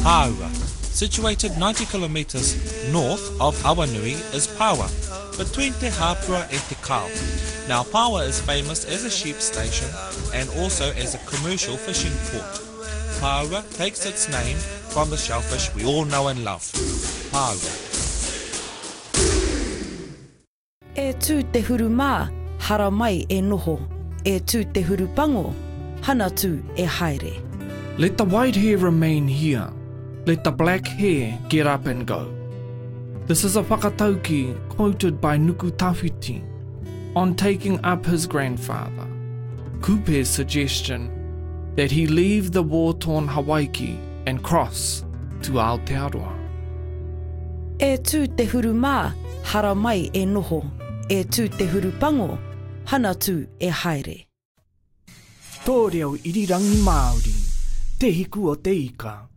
Pāua. Situated 90 kilometers north of Awanui is Pāua, between Te Hapua and Te Kao. Now Pāua is famous as a sheep station and also as a commercial fishing port. Pāua takes its name from the shellfish we all know and love. Pāua. E tū te huru mā, hara mai e noho. E tū te huru pango, hana tū e haere. Let the white hair remain here. Let the black hair get up and go. This is a whakatauki quoted by Nuku Tawhiti on taking up his grandfather, Kupe's suggestion that he leave the war-torn Hawaii and cross to Aotearoa. E tū te huru mā, hara mai e noho. E tū te huru pango, hana tū e haere. Tō reo irirangi Māori, te hiku o te ika.